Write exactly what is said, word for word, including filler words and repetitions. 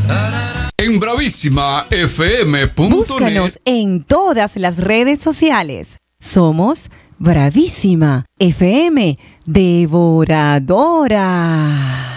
En bravísima f m punto net. Búscanos en todas las redes sociales. Somos Bravísima F M Devoradora.